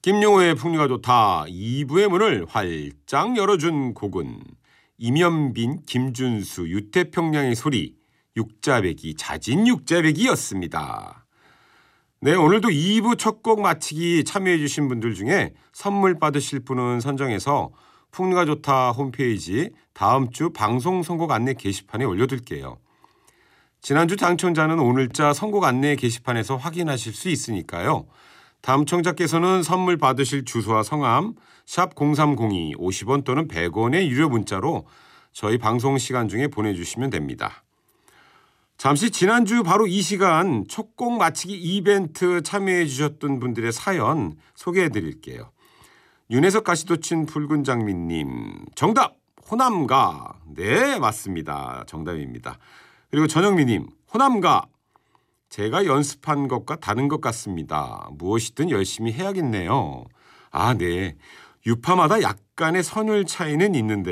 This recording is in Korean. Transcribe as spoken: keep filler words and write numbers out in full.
김용호의 풍류가 좋다 이 부의 문을 활짝 열어준 곡은 임현빈, 김준수, 유태평양의 소리, 육자배기, 자진 육자배기였습니다. 네, 오늘도 이 부 첫 곡 마치기 참여해 주신 분들 중에 선물 받으실 분은 선정해서 풍류가 좋다 홈페이지 다음 주 방송 선곡 안내 게시판에 올려둘게요. 지난주 당첨자는 오늘자 선곡 안내 게시판에서 확인하실 수 있으니까요. 당첨자께서는 선물 받으실 주소와 성함 샵 공삼공이 오십 원 또는 백 원의 유료 문자로 저희 방송 시간 중에 보내주시면 됩니다. 잠시 지난주 바로 이 시간 첫 곡 맞히기 이벤트 참여해 주셨던 분들의 사연 소개해 드릴게요. 윤혜석 가시도친 붉은 장미님 정답 호남가. 네, 맞습니다. 정답입니다. 그리고 전영미님 호남가. 제가 연습한 것과 다른 것 같습니다. 무엇이든 열심히 해야겠네요. 아, 네. 유파마다 약간의 선율 차이는 있는데